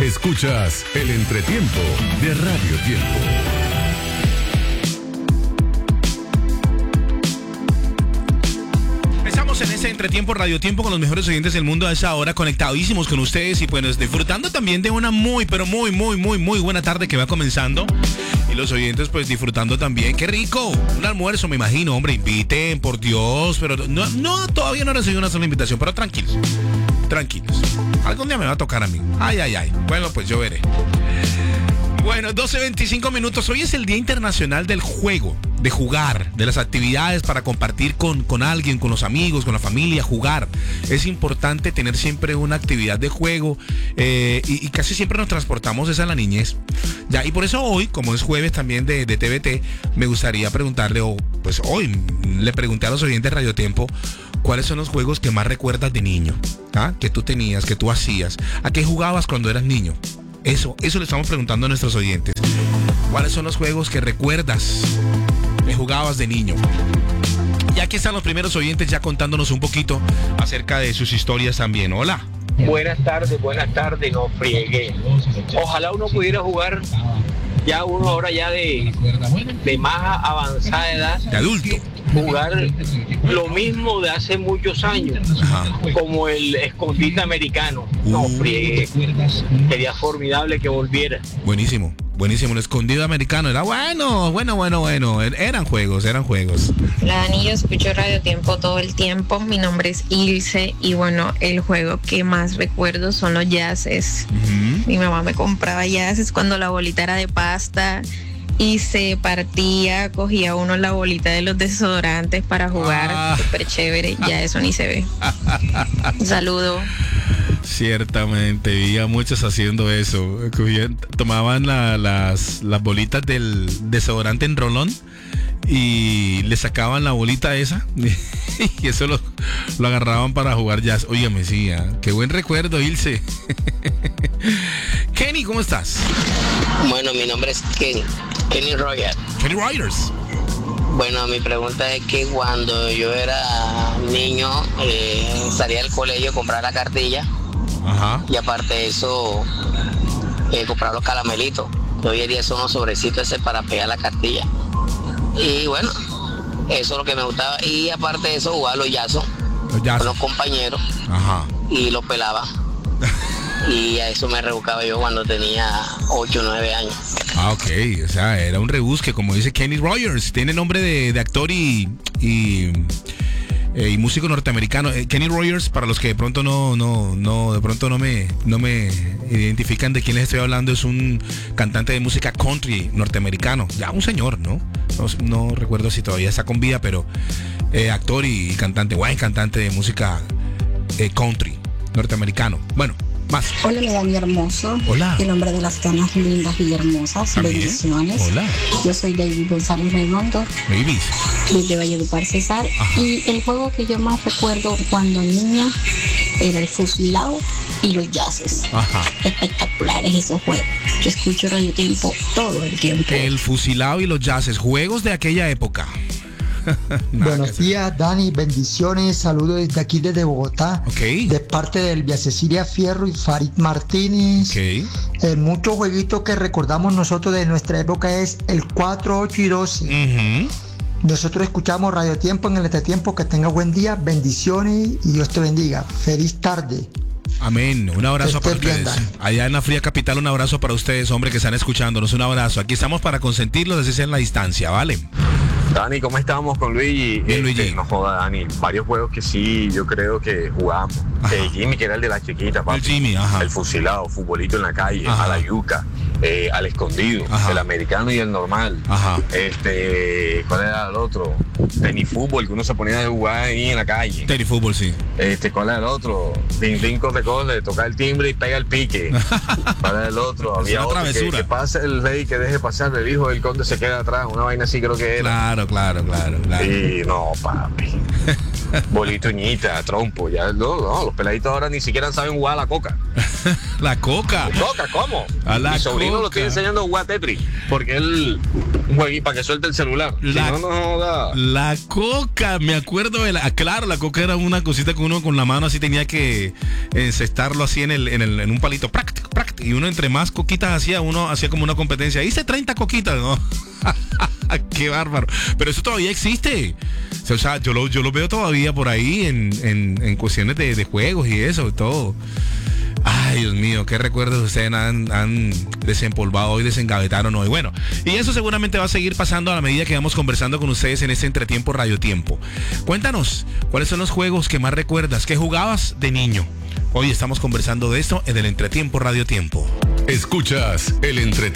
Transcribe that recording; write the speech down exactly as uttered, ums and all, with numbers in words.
Escuchas el entretiempo de Radio Tiempo. En ese entretiempo, Radio Tiempo, con los mejores oyentes del mundo a esa hora, conectadísimos con ustedes y pues disfrutando también de una muy, pero muy, muy, muy, muy buena tarde que va comenzando. Y los oyentes pues disfrutando también. ¡Qué rico! Un almuerzo, me imagino, hombre, inviten, por Dios. Pero no, no todavía no recibí una sola invitación, pero tranquilos, tranquilos. Algún día me va a tocar a mí. Ay, ay, ay. Bueno, pues yo veré. Bueno, doce veinticinco minutos. Hoy es el Día Internacional del Juego, de jugar, de las actividades para compartir con, con alguien, con los amigos, con la familia, jugar. Es importante tener siempre una actividad de juego eh, y, y casi siempre nos transportamos esa a la niñez. Ya, y por eso hoy, como es jueves también de, de T V T, me gustaría preguntarle, o pues hoy le pregunté a los oyentes de Radio Tiempo, ¿cuáles son los juegos que más recuerdas de niño? ¿Ah? Que tú tenías, que tú hacías. ¿A qué jugabas cuando eras niño? Eso, eso le estamos preguntando a nuestros oyentes. ¿Cuáles son los juegos que recuerdas que jugabas de niño? Y aquí están los primeros oyentes ya contándonos un poquito acerca de sus historias también. Hola. Buenas tardes, buenas tardes, no friegue. Ojalá uno pudiera jugar ya uno ahora ya de, de más avanzada edad. De adulto. Jugar lo mismo de hace muchos años. Ajá. Como el escondite americano. Uh. No friegue. Sería formidable que volviera. Buenísimo. Buenísimo, el escondido americano era bueno, bueno, bueno, bueno, eran juegos, eran juegos. La Dani, yo escucho Radio Tiempo todo el tiempo, mi nombre es Ilse y bueno, el juego que más recuerdo son los yaces. Uh-huh. Mi mamá me compraba yaces cuando la bolita era de pasta y se partía, cogía uno la bolita de los desodorantes para jugar, ah. Súper chévere, ya eso ni se ve. Un saludo. Ciertamente, vi a muchos haciendo eso. Tomaban la, las, las bolitas del desodorante en rolón y le sacaban la bolita esa y eso lo, lo agarraban para jugar jazz. Óigame, sí, ¿eh? Qué buen recuerdo, Ilse. Kenny, ¿cómo estás? Bueno, mi nombre es Kenny, Kenny Rogers. Kenny Rogers. Bueno, mi pregunta es que cuando yo era niño eh, salía del colegio a comprar la cartilla. Ajá. Y aparte de eso, eh, comprar los caramelitos. Hoy en día son unos sobrecitos ese para pegar la cartilla. Y bueno, eso es lo que me gustaba. Y aparte de eso, jugar los yazos con los compañeros. Ajá. Y los pelaba. Y a eso me rebuscaba yo cuando tenía ocho o nueve años. Ah, ok. O sea, era un rebusque, como dice Kenny Rogers. Tiene nombre de, de actor y... y... Eh, y músico norteamericano. eh, Kenny Rogers, para los que de pronto no no no de pronto no me no me identifican de quién les estoy hablando, es un cantante de música country norteamericano, ya un señor, ¿no? No, no recuerdo si todavía está con vida, pero eh, actor y cantante, buen cantante de música eh, country norteamericano. Bueno, más. Hola, le da mi hermoso. Hola. El hombre de las canas lindas y hermosas. ¿También? Bendiciones. Hola. Yo soy David González Redondo. Babies. Desde Valledupar, Cesar. Ajá. Y el juego que yo más recuerdo cuando niña era el fusilado y los yaces. Ajá. Espectaculares esos juegos. Yo escucho Radio Tiempo todo el tiempo. El fusilado y los yaces, juegos de aquella época. Buenos días, Dani, bendiciones, saludos desde aquí desde Bogotá, okay. De parte del Via Cecilia Fierro y Farid Martínez. Okay. Eh, muchos jueguitos que recordamos nosotros de nuestra época es el cuatro, ocho y doce. Uh-huh. Nosotros escuchamos Radio Tiempo en el entretiempo. Que tenga buen día, bendiciones y Dios te bendiga. Feliz tarde. Amén, un abrazo para ustedes. Bien, allá en la fría capital, un abrazo para ustedes, hombre, que están escuchándonos, un abrazo. Aquí estamos para consentirlos, así sea en la distancia, ¿vale? Dani, ¿cómo estamos con Luigi? Bien, Luigi. Este, no joda, Dani, varios juegos que sí, yo creo que jugamos. Eh, Jimmy, que era el de la chiquita, papi. El Jimmy, ajá. El fusilado, futbolito en la calle, ajá. A la yuca, eh, al escondido, ajá. El americano y el normal. Ajá. Este, ¿cuál era el otro? Tenis fútbol, que uno se ponía a jugar ahí en la calle. Tenis fútbol, sí. Este, ¿cuál era el otro? Din, din, corre, corre, toca el timbre y pega el pique. ¿Cuál era el otro? Había otro que, que pasa el rey, que deje pasar, el hijo del conde se queda atrás, una vaina así creo que era. Claro, claro, claro. claro. Y no, papi. Bolito, ñita, trompo, ya no, no, los peladitos ahora ni siquiera saben jugar a la coca. ¿La coca? ¿La coca? ¿Cómo? A la Mi sobrino coca. lo estoy enseñando a jugar Tetris, porque él un jueguito para que suelte el celular. La, si no, no joda. La coca, me acuerdo de la, claro, la coca era una cosita que uno con la mano así tenía que encestarlo así en el, en el, en un palito práctico, práctico. y uno entre más coquitas hacía, uno hacía como una competencia. Hice treinta coquitas, ¿no? Qué bárbaro. Pero eso todavía existe. O sea, yo lo, yo lo veo todavía por ahí en, en, en cuestiones de, de juegos y eso, todo. Ay, Dios mío, qué recuerdos ustedes han, han desempolvado hoy, desengavetaron hoy. Bueno, y eso seguramente va a seguir pasando a la medida que vamos conversando con ustedes en este entretiempo Radio Tiempo. Cuéntanos, ¿cuáles son los juegos que más recuerdas? ¿Qué jugabas de niño? Hoy estamos conversando de esto en el Entretiempo Radio Tiempo. Escuchas el Entretiempo.